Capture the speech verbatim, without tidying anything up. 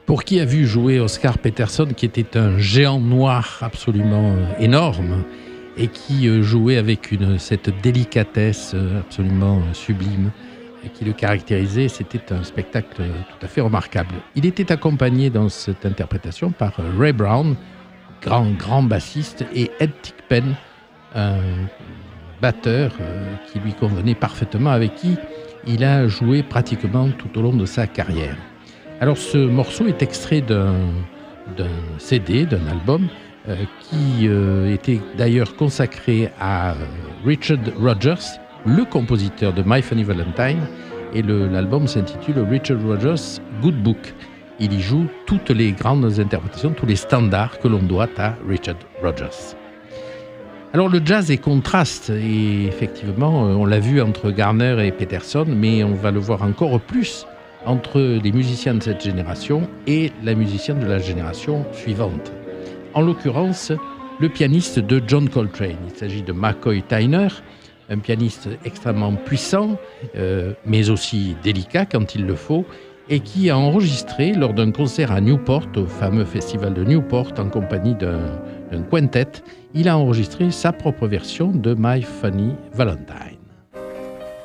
Pour qui a vu jouer Oscar Peterson, qui était un géant noir absolument énorme et qui jouait avec une, cette délicatesse absolument sublime qui le caractérisait, c'était un spectacle tout à fait remarquable. Il était accompagné dans cette interprétation par Ray Brown, grand, grand bassiste, et Ed Thigpen, un batteur qui lui convenait parfaitement, avec qui il a joué pratiquement tout au long de sa carrière. Alors ce morceau est extrait d'un, d'un C D, d'un album, euh, qui euh, était d'ailleurs consacré à Richard Rodgers, le compositeur de My Funny Valentine, et le, l'album s'intitule Richard Rodgers Good Book. Il y joue toutes les grandes interprétations, tous les standards que l'on doit à Richard Rodgers. Alors le jazz est contraste, et effectivement, on l'a vu entre Garner et Peterson, mais on va le voir encore plus entre les musiciens de cette génération et la musicienne de la génération suivante. En l'occurrence, le pianiste de John Coltrane. Il s'agit de McCoy Tyner, un pianiste extrêmement puissant, euh, mais aussi délicat quand il le faut, et qui a enregistré lors d'un concert à Newport, au fameux festival de Newport, en compagnie d'un, d'un quintet, il a enregistré sa propre version de My Funny Valentine.